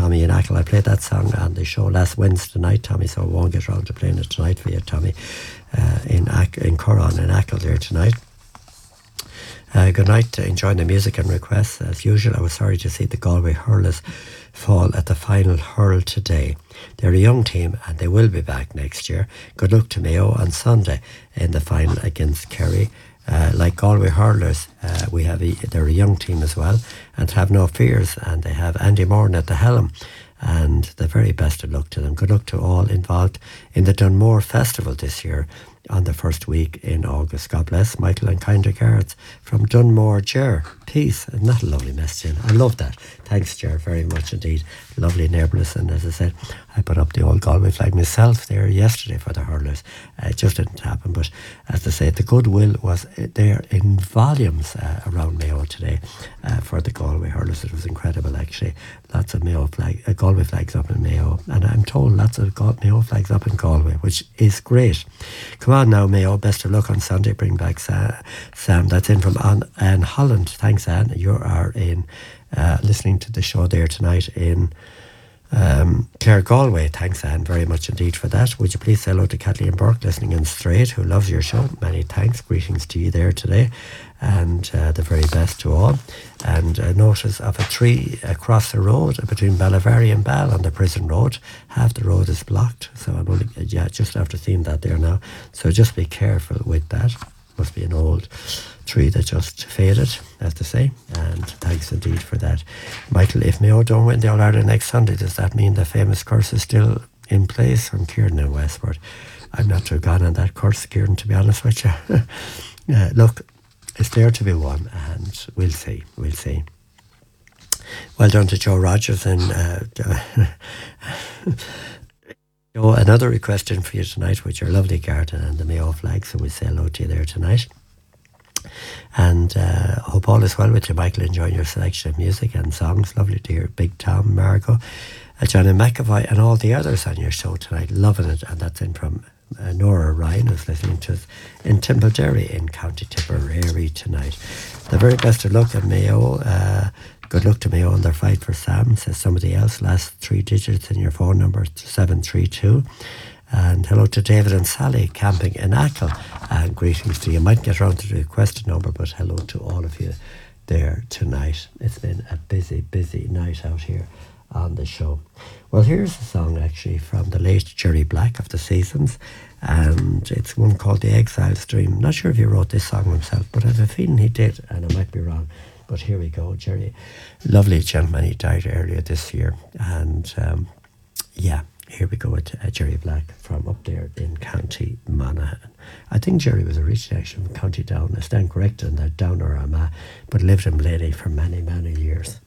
Tommy in Ackle. I played that song on the show last Wednesday night, Tommy, so I won't get around to playing it tonight for you, Tommy, in Curran in Ackle there tonight. Good night, enjoying the music and requests. As usual, I was sorry to see the Galway hurlers fall at the final hurl today. They're a young team and they will be back next year. Good luck to Mayo on Sunday in the final against Kerry. Like Galway hurlers, they're a young team as well, and have no fears, and they have Andy Moran at the helm, and the very best of luck to them. Good luck to all involved in the Dunmore Festival this year on the first week in August. God bless. Michael and kind regards from Dunmore, Ger. Peace. Isn't that a lovely message? I love that. Thanks, Ger, very much indeed. Lovely neighbourless. And as I said, I put up the old Galway flag myself there yesterday for the hurlers. It just didn't happen. But as I said, the goodwill was there in volumes around Mayo today for the Galway hurlers. It was incredible, actually. Lots of Galway flags up in Mayo. And I'm told lots of Mayo flags up in Galway, which is great. Come on now, Mayo. Best of luck on Sunday. Bring back Sam. That's in from Anne Holland. Thanks, Anne. You are in listening to the show there tonight in Clare, Galway. Thanks, Anne, very much indeed for that. Would you please say hello to Kathleen Burke, listening in Strait, who loves your show. Many thanks. Greetings to you there today, and the very best to all. And notice of a tree across the road between Ballavary and Ball on the Prison Road. Half the road is blocked, so I'm only just after seeing that there now. So just be careful with that. Must be an old tree that just faded, as to say, and thanks indeed for that. Michael, if Mayo don't win the All-Ireland next Sunday, does that mean the famous curse is still in place? From Kieran in Westport. I'm not too gone on that curse, Kieran, to be honest with you. Look, it's there to be won, and we'll see. Well done to Joe Rogers and Joe, another request in for you tonight with your lovely garden and the Mayo flag, so we'll say hello to you there tonight. And hope all is well with you, Michael, enjoying your selection of music and songs. Lovely to hear Big Tom, Margot, Johnny McAvoy and all the others on your show tonight. Loving it. And that's in from Nora Ryan, who's listening to us in Timblederry in County Tipperary tonight. The very best of luck at Mayo. Good luck to Mayo on their fight for Sam, says somebody else. Last 3 digits in your phone number, 732. And hello to David and Sally camping in Ackle. And greetings to you. Might get around to the requested number, but hello to all of you there tonight. It's been a busy night out here on the show. Well, here's a song actually from the late Jerry Black of the Seasons, and it's one called The Exile's Dream. Not sure if he wrote this song himself, but I have a feeling he did, and I might be wrong. But here we go, Jerry. Lovely gentleman, he died earlier this year. And here we go with Jerry Black from up there in County Monaghan. I think Jerry was originally actually from County Down. I stand corrected on that, Down or Armagh, but lived in Blaney for many years.